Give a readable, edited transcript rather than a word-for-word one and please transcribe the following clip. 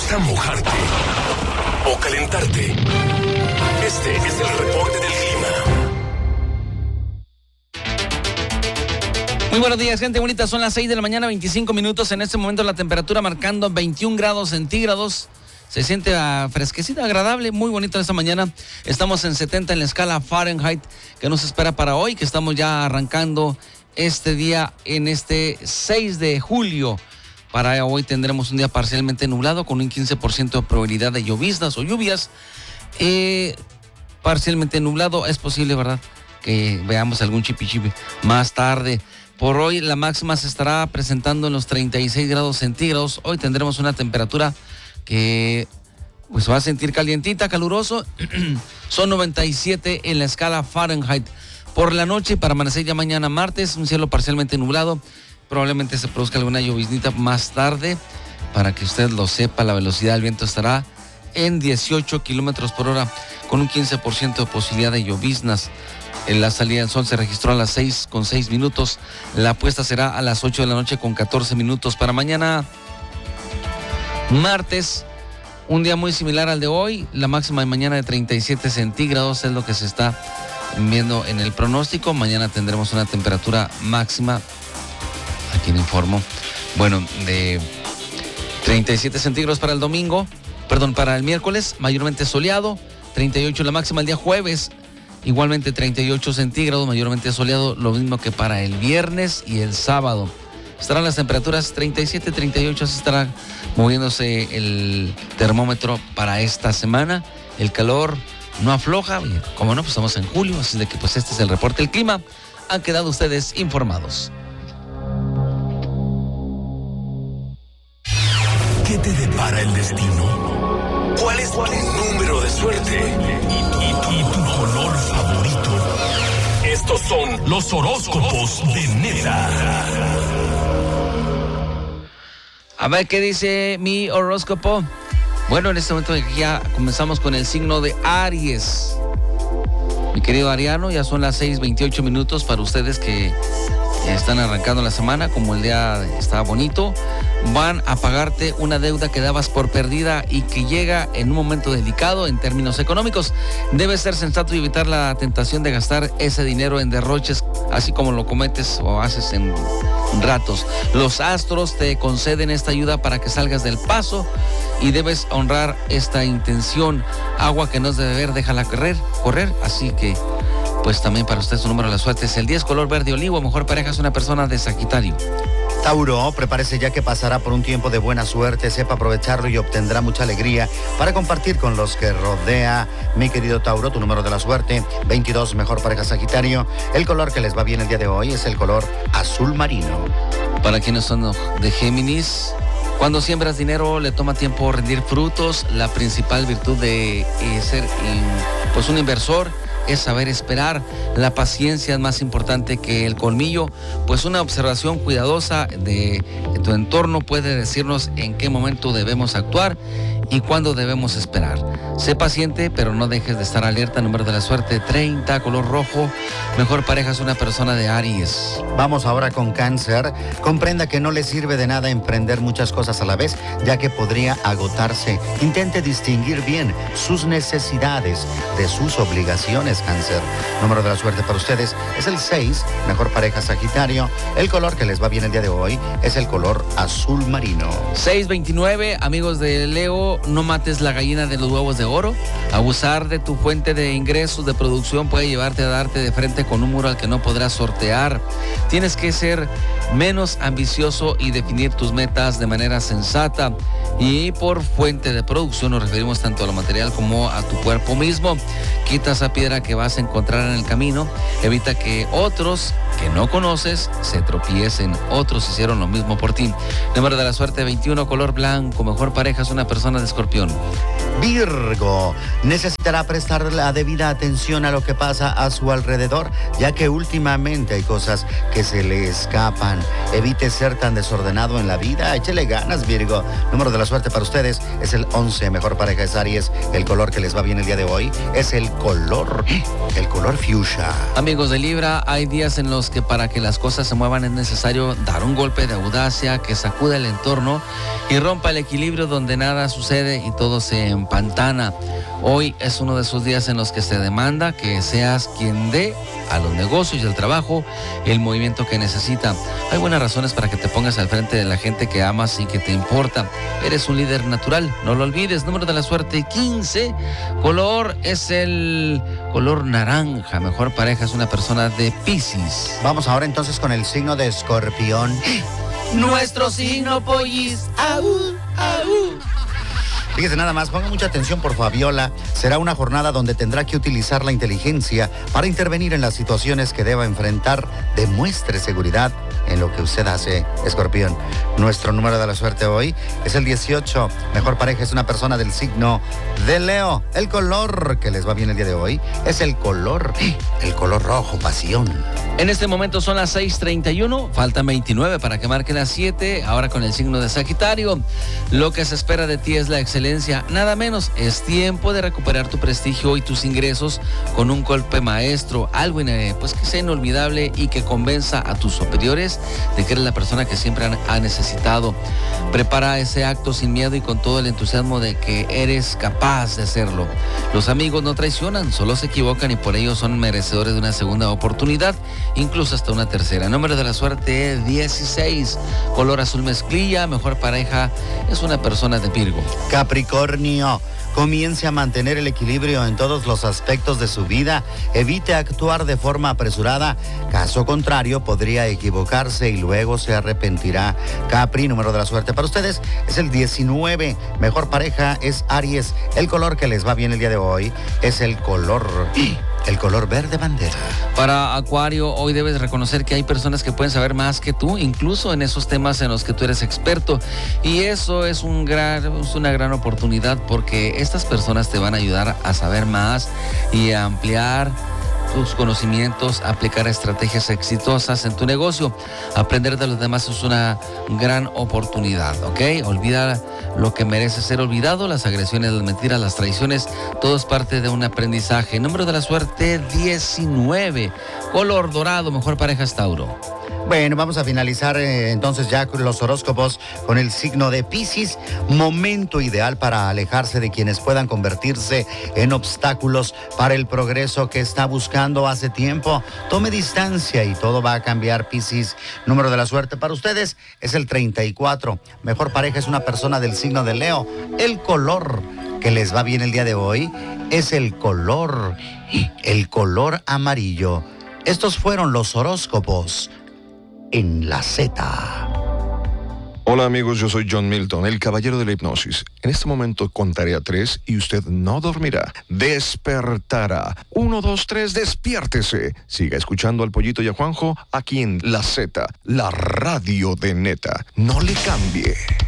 ¿Vas a mojarte o calentarte? Este es el reporte del clima. Muy buenos días, gente bonita. Son las 6 de la mañana, 25 minutos. En este momento la temperatura marcando 21 grados centígrados. Se siente fresquecita, agradable, muy bonito esta mañana. Estamos en 70 en la escala Fahrenheit que nos espera para hoy, que estamos ya arrancando este día en este 6 de julio. Para hoy tendremos un día parcialmente nublado con un 15% de probabilidad de lloviznas o lluvias. Parcialmente nublado, es posible, ¿verdad?, que veamos algún chipi más tarde. Por hoy la máxima se estará presentando en los 36 grados centígrados. Hoy tendremos una temperatura que pues va a sentir calientita, caluroso. Son 97 en la escala Fahrenheit. Por la noche, para amanecer ya mañana martes, un cielo parcialmente nublado. Probablemente se produzca alguna lloviznita más tarde. Para que usted lo sepa, la velocidad del viento estará en 18 kilómetros por hora con un 15% de posibilidad de lloviznas. En la salida del sol se registró a las 6:06. La puesta será a las 8 de la noche con 14 minutos. Para mañana martes, un día muy similar al de hoy. La máxima de mañana de 37 centígrados es lo que se está viendo en el pronóstico. Mañana tendremos una temperatura máxima, aquí le informo, bueno, de 37 centígrados para el domingo, para el miércoles, mayormente soleado, 38 la máxima. El día jueves, igualmente 38 centígrados, mayormente soleado, lo mismo que para el viernes y el sábado. Estarán las temperaturas 37, 38, así estará moviéndose el termómetro para esta semana. El calor no afloja, y como no, pues estamos en julio, así de que pues este es el reporte del clima. Han quedado ustedes informados. ¿Qué te depara el destino? ¿Cuál es tu número de suerte? ¿Y tu color favorito? Estos son los horóscopos de Neta. A ver qué dice mi horóscopo. Bueno, en este momento ya comenzamos con el signo de Aries. Mi querido Ariano, ya son las 6:28 para ustedes que están arrancando la semana. Como el día está bonito, van a pagarte una deuda que dabas por perdida y que llega en un momento delicado en términos económicos. Debes ser sensato y evitar la tentación de gastar ese dinero en derroches, así como lo cometes o haces en ratos. Los astros te conceden esta ayuda para que salgas del paso y debes honrar esta intención. Agua que no es de beber, déjala correr, así que pues también para usted su número de la suerte es el 10, color verde olivo. Mejor pareja es una persona de Sagitario. Tauro, prepárese ya que pasará por un tiempo de buena suerte, sepa aprovecharlo y obtendrá mucha alegría para compartir con los que rodea. Mi querido Tauro, tu número de la suerte, 22, mejor pareja Sagitario. El color que les va bien el día de hoy es el color azul marino. Para quienes son de Géminis, cuando siembras dinero le toma tiempo rendir frutos. La principal virtud de ser pues un inversor es saber esperar. La paciencia es más importante que el colmillo, pues una observación cuidadosa de tu entorno puede decirnos en qué momento debemos actuar y cuándo debemos esperar. Sé paciente, pero no dejes de estar alerta. Número de la suerte 30, color rojo. Mejor pareja es una persona de Aries. Vamos ahora con Cáncer. Comprenda que no le sirve de nada emprender muchas cosas a la vez, ya que podría agotarse. Intente distinguir bien sus necesidades de sus obligaciones, Cáncer. Número de la suerte para ustedes es el 6, mejor pareja Sagitario. El color que les va bien el día de hoy es el color azul marino. 6:29, amigos de Leo, no mates la gallina de los huevos de oro. Abusar de tu fuente de ingresos de producción puede llevarte a darte de frente con un muro al que no podrás sortear. Tienes que ser menos ambicioso y definir tus metas de manera sensata. Y por fuente de producción nos referimos tanto a lo material como a tu cuerpo mismo. Quita esa piedra que vas a encontrar en el camino. Evita que otros que no conoces se tropiecen. Otros hicieron lo mismo por ti. Número de la suerte 21, color blanco. Mejor pareja es una persona de Escorpión. Virgo, necesitará prestar la debida atención a lo que pasa a su alrededor, ya que últimamente hay cosas que se le escapan. Evite ser tan desordenado en la vida. Échele ganas, Virgo. Número de la suerte para ustedes es el 11. Mejor pareja es Aries. El color que les va bien el día de hoy es el color fuchsia. Amigos de Libra, hay días en los que para que las cosas se muevan es necesario dar un golpe de audacia que sacuda el entorno y rompa el equilibrio donde nada sucede y todo se empantana. Hoy es uno de esos días en los que se demanda que seas quien dé a los negocios y al trabajo el movimiento que necesita. Hay buenas razones para que te pongas al frente de la gente que amas y que te importa. Eres un líder natural, no lo olvides. Número de la suerte 15. Color es el color naranja. Mejor pareja es una persona de Piscis. Vamos ahora entonces con el signo de Escorpión. Nuestro signo, pollis. ¡Aú, aú! Fíjese nada más, ponga mucha atención por Fabiola. Será una jornada donde tendrá que utilizar la inteligencia para intervenir en las situaciones que deba enfrentar. Demuestre seguridad en lo que usted hace, Escorpión. Nuestro número de la suerte hoy es el 18. Mejor pareja es una persona del signo de Leo. El color que les va bien el día de hoy es el color rojo, pasión. En este momento son las 6:31, faltan 29 para que marquen las 7, ahora con el signo de Sagitario. Lo que se espera de ti es la excelencia, nada menos. Es tiempo de recuperar tu prestigio y tus ingresos con un golpe maestro, algo pues que sea inolvidable y que convenza a tus superiores de que eres la persona que siempre ha necesitado. Prepara ese acto sin miedo y con todo el entusiasmo de que eres capaz de hacerlo. Los amigos no traicionan, solo se equivocan y por ello son merecedores de una segunda oportunidad, incluso hasta una tercera. Número de la suerte 16. Color azul mezclilla. Mejor pareja es una persona de Virgo. Capricornio, comience a mantener el equilibrio en todos los aspectos de su vida. Evite actuar de forma apresurada. Caso contrario, podría equivocarse y luego se arrepentirá. Capri, número de la suerte para ustedes es el 19. Mejor pareja es Aries. El color que les va bien el día de hoy es el color verde bandera. Para Acuario, hoy debes reconocer que hay personas que pueden saber más que tú, incluso en esos temas en los que tú eres experto. Y eso es una gran oportunidad porque estas personas te van a ayudar a saber más y a ampliar tus conocimientos, aplicar estrategias exitosas en tu negocio. Aprender de los demás es una gran oportunidad, ¿ok? Olvida lo que merece ser olvidado, las agresiones, las mentiras, las traiciones, todo es parte de un aprendizaje. Número de la suerte 19. Color dorado, mejor pareja es Tauro. Bueno, vamos a finalizar entonces ya con los horóscopos con el signo de Piscis. Momento ideal para alejarse de quienes puedan convertirse en obstáculos para el progreso que está buscando hace tiempo. Tome distancia y todo va a cambiar, Piscis. Número de la suerte para ustedes es el 34. Mejor pareja es una persona del signo de Leo. El color que les va bien el día de hoy es el color amarillo. Estos fueron los horóscopos en la Z. Hola amigos, yo soy John Milton, el caballero de la hipnosis. En este momento contaré a 3 y usted no dormirá. Despertará. 1, 2, 3, despiértese. Siga escuchando al Pollito y a Juanjo aquí en la Z, la radio de Neta. No le cambie.